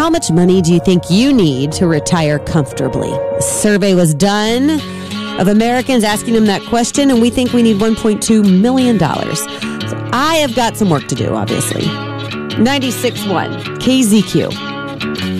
How much money do you think you need to retire comfortably? A survey was done of Americans asking them that question, and we think we need $1.2 million. So I have got some work to do, obviously. 96.1 KZQ.